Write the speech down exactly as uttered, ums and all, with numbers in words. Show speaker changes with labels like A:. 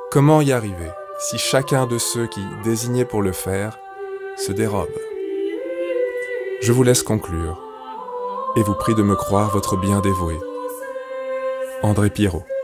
A: Comment y arriver si chacun de ceux qui, désignés pour le faire, se dérobe? Je vous laisse conclure et vous prie de me croire votre bien dévoué. André Pirot.